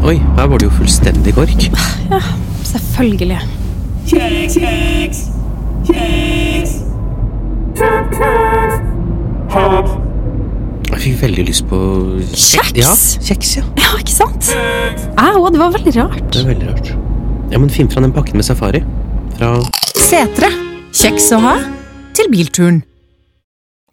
Oi, her var det jo fullstendig kork. Ja, selvfølgelig. Kjeks! Jeg fikk veldig lyst på Kjeks? Ja, kjeks, ja. Ja, ikke sant? Det var veldig rart. Det veldig rart. Ja, men finn fra den pakken med safari. Fra Setre. Kjeks å ha til bilturen.